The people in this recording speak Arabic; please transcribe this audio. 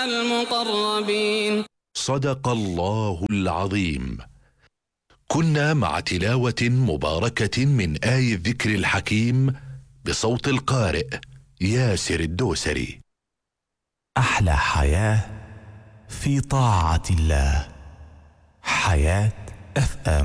المقربين. صدق الله العظيم. كنا مع تلاوة مباركة من آي الذكر الحكيم بصوت القارئ ياسر الدوسري. أحلى حياة في طاعة الله. حياة FM.